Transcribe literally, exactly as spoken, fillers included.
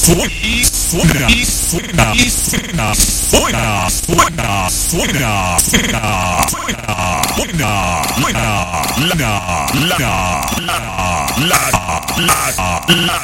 Suena, y suena, y suena, y suena, suena, suena, suena, suena, suena, suena, suena, la, la, la, la, la, la, la.